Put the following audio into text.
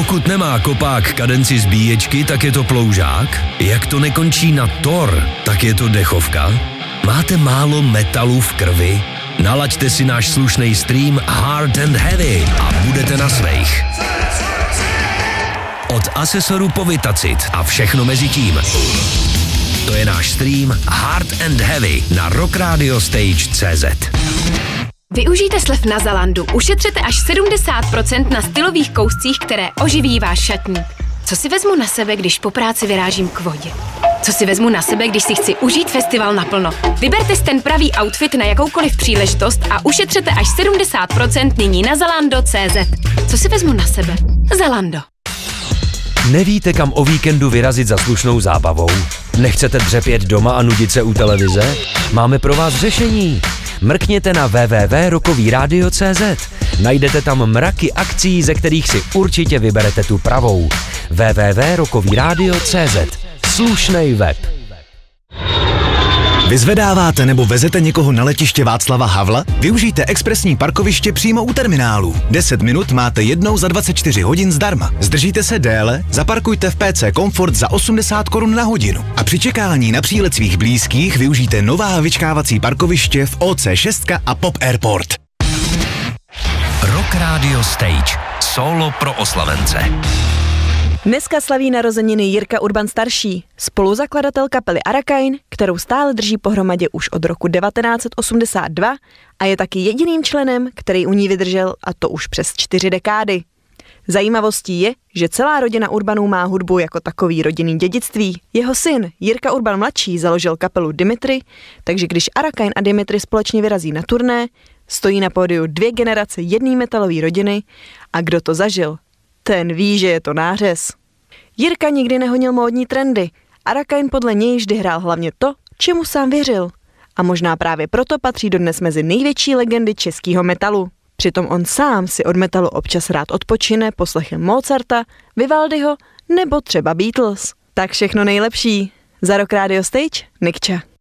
Pokud nemá kopák kadenci zbíječky, tak je to ploužák. Jak to nekončí na tor, tak je to dechovka. Máte málo metalu v krvi? Nalaďte si náš slušný stream Hard and Heavy a budete na svejch. Od Asesoru po Vitacit a všechno mezi tím. To je náš stream Hard and Heavy na rockradiostage.cz. Využijte slev na Zalandu. Ušetřete až 70% na stylových kouscích, které oživí váš šatník. Co si vezmu na sebe, když po práci vyrážím k vodě? Co si vezmu na sebe, když si chci užít festival naplno? Vyberte si ten pravý outfit na jakoukoliv příležitost a ušetřete až 70% nyní na Zalando.cz. Co si vezmu na sebe? Zalando. Nevíte, kam o víkendu vyrazit za slušnou zábavou? Nechcete dřepět doma a nudit se u televize? Máme pro vás řešení. Mrkněte na www.rockovyradio.cz. Najdete tam mraky akcí, ze kterých si určitě vyberete tu pravou. www.rockovyradio.cz. Slušnej web. Vyzvedáváte nebo vezete někoho na letiště Václava Havla? Využijte expresní parkoviště přímo u terminálu. 10 minut máte jednou za 24 hodin zdarma. Zdržíte se déle? Zaparkujte v PC Comfort za 80 Kč na hodinu. A při čekání na přílet svých blízkých využijte nová vyčkávací parkoviště v OC6 a Pop Airport. Rock Radio Stage. Solo pro oslavence. Dneska slaví narozeniny Jirka Urban starší, spoluzakladatel kapely Arakain, kterou stále drží pohromadě už od roku 1982 a je taky jediným členem, který u ní vydržel, a to už přes 4 dekády. Zajímavostí je, že celá rodina Urbanů má hudbu jako takový rodinný dědictví. Jeho syn Jirka Urban mladší založil kapelu Dimitri, takže když Arakain a Dimitri společně vyrazí na turné, stojí na pódiu 2 generace jedné metalové rodiny a kdo to zažil, ten ví, že je to nářez. Jirka nikdy nehonil módní trendy. Arakain podle něj vždy hrál hlavně to, čemu sám věřil. A možná právě proto patří dodnes mezi největší legendy českého metalu. Přitom on sám si od metalu občas rád odpočine poslechem Mozarta, Vivaldiho nebo třeba Beatles. Tak všechno nejlepší. Za Rock Radio Stage, Nikča.